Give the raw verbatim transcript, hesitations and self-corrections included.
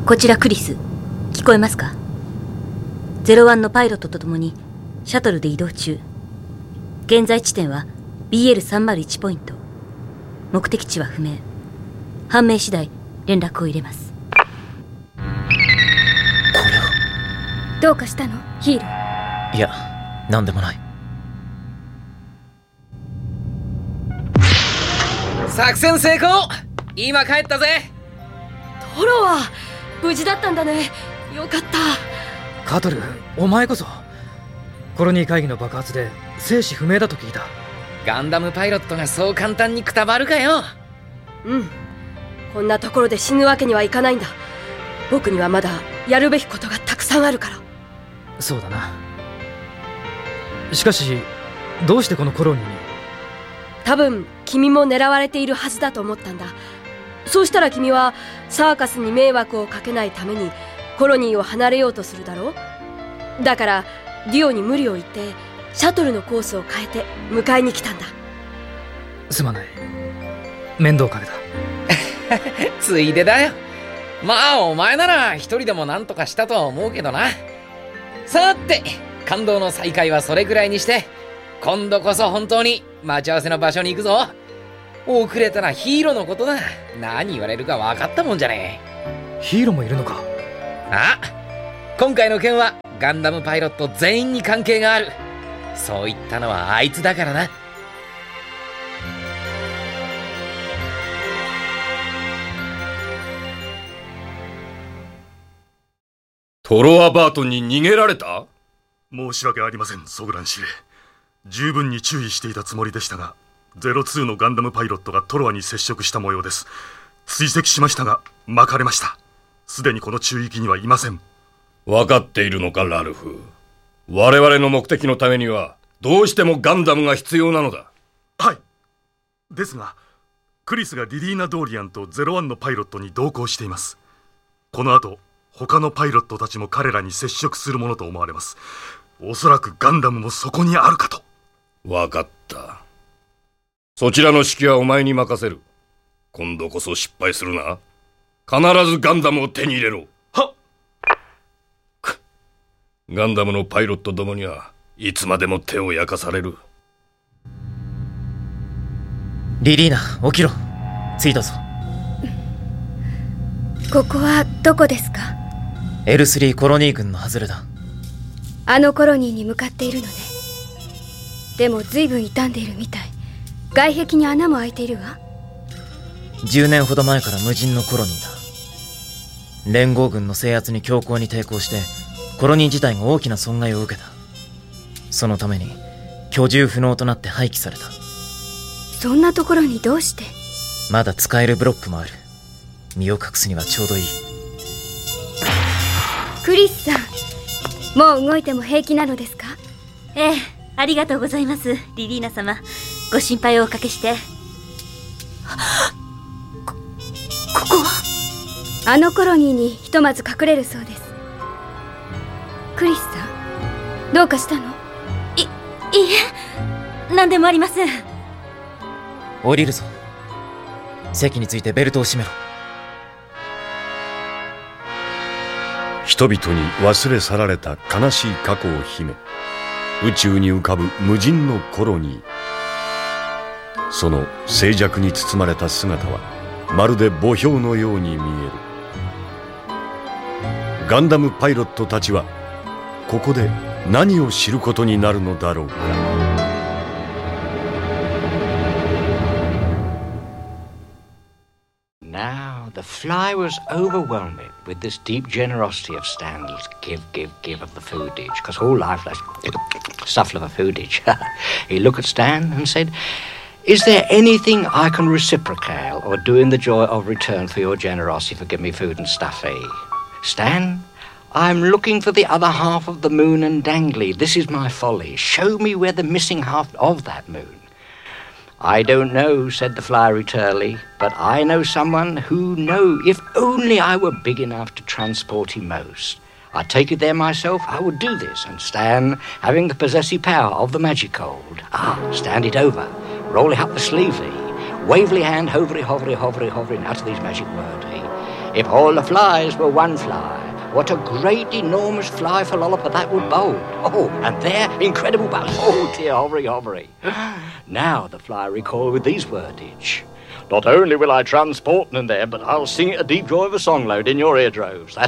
こちらクリス、聞こえますか？ゼロワンのパイロットと共にシャトルで移動中。現在地点は ビーエルさんまるいち ポイント。目的地は不明。判明次第連絡を入れます。 これは。 どうかしたのヒーロー？ いや、なんでもない。 作戦成功。今帰ったぜ。 トロは無事だったんだね。よかった。 カトル、お前こそ。コロニー会議の爆発で生死不明だと聞いた。 ガンダムパイロットがそう簡単にくたばるかよ。 うん、こんなところで死ぬわけにはいかないんだ。僕にはまだやるべきことがたくさんあるから。 そうだな。しかしどうしてこのコロニーに？ 多分君も狙われているはずだと思ったんだ。そうしたら君はサーカスに迷惑をかけないためにコロニーを離れようとするだろう。だからデュオに無理を言ってシャトルのコースを変えて迎えに来たんだ。 すまない、面倒かけた。 ついでだよ。まあお前なら一人でも何とかしたとは思うけどな。さて感動の再会はそれぐらいにして、今度こそ本当に待ち合わせの場所に行くぞ。遅れたらヒーローのことだ。何言われるか分かったもんじゃねえ。ヒーローもいるのか？ あ、今回の件はガンダムパイロット全員に関係がある。そう言ったのはあいつだからな。 トロアバートに逃げられた？ 申し訳ありません、ソグラン司令。十分に注意していたつもりでしたが、ゼロツーのガンダムパイロットがトロアに接触した模様です。追跡しましたが巻かれました。すでにこの中域にはいません。 分かっているのかラルフ。我々の目的のためにはどうしてもガンダムが必要なのだ。 はい。ですがクリスがリリーナ・ドーリアンとゼロワンのパイロットに同行しています。この後他のパイロットたちも彼らに接触するものと思われます。おそらくガンダムもそこにあるかと。 分かった。そちらの指揮はお前に任せる。今度こそ失敗するな。必ずガンダムを手に入れろ。 はっ。 ガンダムのパイロットどもにはいつまでも手を焼かされる。 リリーナ、起きろ。着いたぞ。 ここはどこですか？ エルスリー コロニー軍の外れだ。 あのコロニーに向かっているのね。でも随分傷んでいるみたい。外壁に穴も開いているわ。 じゅうねんほど前から無人のコロニーだ。連合軍の制圧に強硬に抵抗してコロニー自体が大きな損害を受けた。そのために居住不能となって廃棄された。 そんなところにどうして？ まだ使えるブロックもある。身を隠すにはちょうどいい。 クリスさん、もう動いても平気なのですか？ええ、ありがとうございます、リリーナ様。ご心配をおかけして。こ、ここは？あのコロニーにひとまず隠れるそうです。クリスさん、どうかしたの？い、いいえ、何でもありません。 降りるぞ。席についてベルトを締めろ。 人々に忘れ去られた悲しい過去を秘め、宇宙に浮かぶ無人のコロニー。その静寂に包まれた姿はまるで墓標のように見える。ガンダムパイロットたちはここで何を知ることになるのだろうか。 Now the fly was overwhelming with this deep generosity of Stan's give, give, give of the foodage, because whole life like stuff of the foodage. He looked at Stan and said, "Is there anything I can reciprocate or do in the joy of return for your generosity for giving me food and stuff, eh? Stan, I'm looking for the other half of the moon and dangly. This is my folly. Show me where the missing half of that moon." "I don't know," said the fiery Turley, "but I know someone who know. If only I were big enough to transport him most. I'd take it there myself, I would do this." And Stan, having the possessive power of the magic hold, ah, stand it over, roll it up the sleevely, wavely hand, hovery, hovery, hovery, hovering, utter these magic words, eh? If all the flies were one fly, what a great enormous fly for Lollipop that would bode. Oh, and their incredible bugs. Oh dear, hovery, hovery. Now the fly recall with these wordage. Not only will I transport them there, but I'll sing it a deep joy of a song load in your eardroves. That's